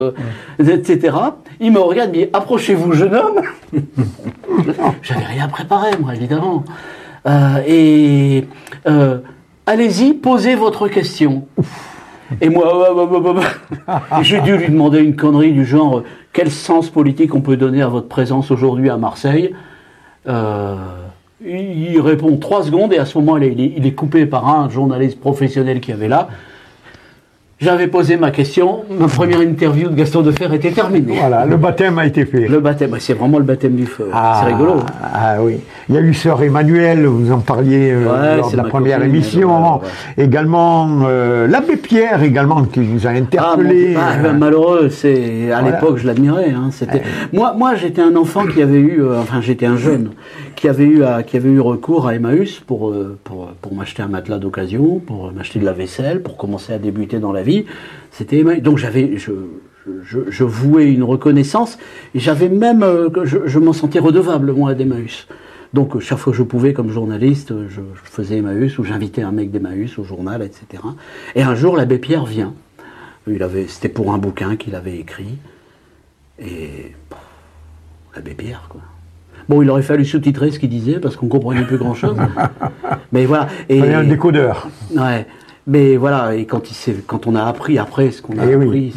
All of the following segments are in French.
etc. Il me regarde, il dit « Approchez-vous, jeune homme !» J'avais rien préparé, moi, évidemment. Allez-y, posez votre question. Et moi, j'ai dû lui demander une connerie du genre « Quel sens politique on peut donner à votre présence aujourd'hui à Marseille ?» Il répond 3 secondes et à ce moment, il est coupé par un journaliste professionnel qui avait là. J'avais posé ma question, ma première interview de Gaston Defferre était terminée. Voilà, le baptême a été fait. Le baptême, c'est vraiment le baptême du feu. C'est rigolo. Ah oui. Il y a eu Sœur Emmanuel, vous en parliez lors de la première émission. Également, l'abbé Pierre, également, qui nous a interpellés. Malheureux, à l'époque, je l'admirais. Hein, moi, j'étais un enfant qui avait eu, j'étais un jeune, qui avait eu recours à Emmaüs pour m'acheter un matelas d'occasion, pour m'acheter de la vaisselle, pour commencer à débuter dans la vie. C'était Emmaüs. Donc je vouais une reconnaissance et j'avais même, je m'en sentais redevable moi d'Emmaüs. Donc chaque fois que je pouvais comme journaliste, je faisais Emmaüs ou j'invitais un mec d'Emmaüs au journal, etc. Et un jour l'abbé Pierre vient. C'était pour un bouquin qu'il avait écrit et l'abbé Pierre quoi. Bon, il aurait fallu sous-titrer ce qu'il disait parce qu'on comprenait plus grand-chose. Mais voilà. Il y a un décodeur. Ouais. Mais voilà, et quand on a appris après ce qu'on a appris,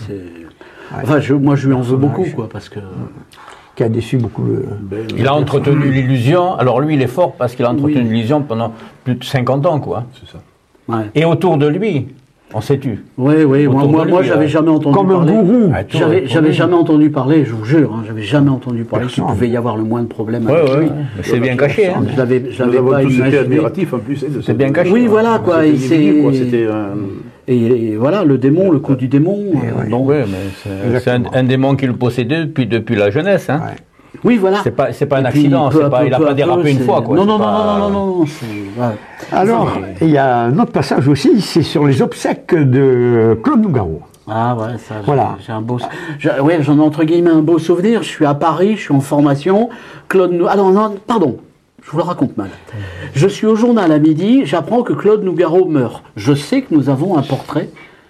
moi je lui en veux beaucoup, quoi, parce que... Qui a déçu beaucoup Il a entretenu l'illusion, alors lui il est fort parce qu'il a entretenu l'illusion pendant plus de 50 ans, quoi. C'est ça. Ouais. Et autour de lui, on sait tu. Oui, moi j'avais jamais entendu parler. Comme un gourou. J'avais jamais entendu parler, je vous jure, j'avais jamais entendu parler qu'il pouvait y avoir le moins de problèmes avec lui. Mais c'est bien caché. Hein. Je l'avais pas imaginé. C'était admiratif en plus. C'est bien caché. Oui, voilà quoi. C'était et voilà, le démon, le coup du démon. Oui, mais c'est un démon qui le possédait depuis la jeunesse. Hein. Ouais. Oui, voilà. C'est pas un accident, il n'a pas dérapé une fois. Quoi. Non. Alors, il y a un autre passage aussi, c'est sur les obsèques de Claude Nougaro. Ah ouais, ça, j'ai un beau... j'en ai entre guillemets un beau souvenir. Je suis à Paris, je suis en formation. Pardon, je vous le raconte mal. Je suis au journal à midi, j'apprends que Claude Nougaro meurt. Je sais que nous avons un portrait,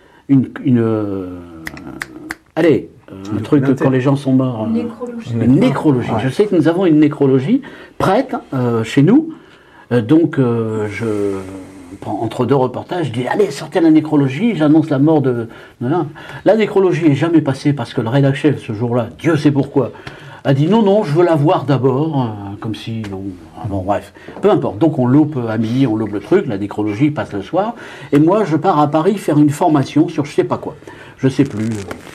un truc quand les gens sont morts. Une nécrologie. Ouais. Je sais que nous avons une nécrologie prête chez nous. Donc, entre 2 reportages, je dis allez, sortez la nécrologie, j'annonce la mort de... La nécrologie n'est jamais passée parce que le rédac chef, ce jour-là, Dieu sait pourquoi, a dit non, je veux la voir d'abord, comme si... bon, bref, peu importe. Donc on loupe à midi, on loupe le truc, la nécrologie passe le soir, et moi je pars à Paris faire une formation sur je sais pas quoi. Je sais plus...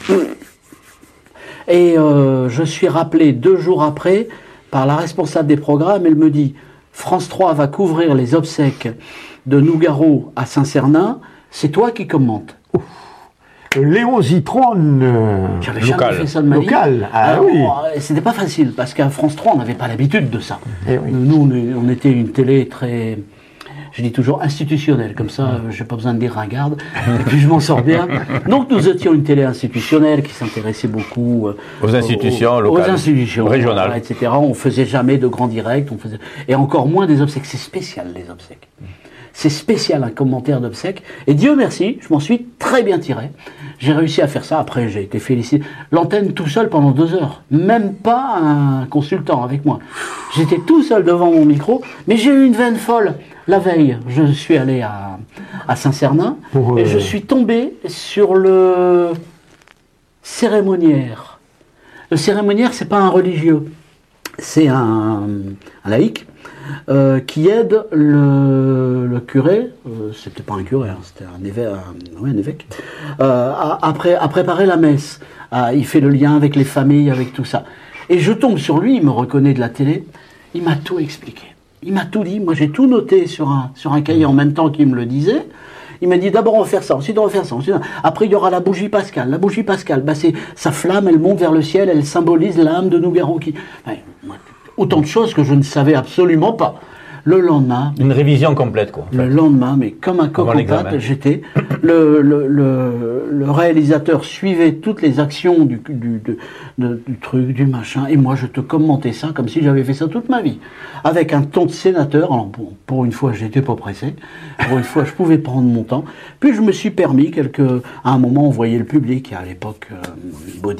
Et je suis rappelé 2 jours après par la responsable des programmes. Elle me dit France 3 va couvrir les obsèques de Nougaro à Saint-Cernin. C'est toi qui commente. Léon Zitrone. J'avais jamais fait ça de ma vie. C'était pas facile parce qu'à France 3 on n'avait pas l'habitude de ça. Nous on était une télé très... Je dis toujours institutionnelle, comme ça, j'ai pas besoin de dire ringarde, et puis je m'en sors bien. Donc nous étions une télé institutionnelle qui s'intéressait beaucoup aux institutions locales, aux institutions régionales, etc. On faisait jamais de grands directs, et encore moins des obsèques. C'est spécial les obsèques. C'est spécial un commentaire d'obsèques. Et Dieu merci, je m'en suis très bien tiré. J'ai réussi à faire ça. Après, j'ai été félicité. L'antenne tout seul pendant 2 heures. Même pas un consultant avec moi. J'étais tout seul devant mon micro, mais j'ai eu une veine folle. La veille, je suis allé à Saint-Cernin et je suis tombé sur le cérémoniaire. Le cérémoniaire, c'est pas un religieux. C'est un laïc qui aide le curé, c'était pas un curé, c'était un évêque, à préparer la messe. Il fait le lien avec les familles, avec tout ça. Et je tombe sur lui, il me reconnaît de la télé, il m'a tout expliqué. Il m'a tout dit, moi j'ai tout noté sur un cahier en même temps qu'il me le disait. Il m'a dit d'abord on va faire ça, ensuite on va faire ça, après il y aura la bougie pascale. La bougie pascale, c'est sa flamme, elle monte vers le ciel, elle symbolise l'âme de Nougaro qui... autant de choses que je ne savais absolument pas. Le lendemain... Une révision complète, quoi. Le lendemain, mais comme un coq en pâte, j'étais... Le réalisateur suivait toutes les actions du truc, du machin, et moi je te commentais ça comme si j'avais fait ça toute ma vie. Avec un ton de sénateur. Alors bon, pour une fois, j'étais pas pressé. Pour une fois, je pouvais prendre mon temps. Puis je me suis permis à un moment, on voyait le public, à l'époque,